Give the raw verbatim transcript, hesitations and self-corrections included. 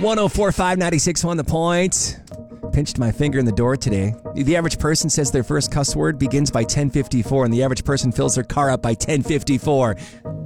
one oh four point five, ninety-six point one The Point. Pinched my finger in the door today. The average person says their first cuss word begins by ten fifty-four, and the average person fills their car up by ten fifty-four.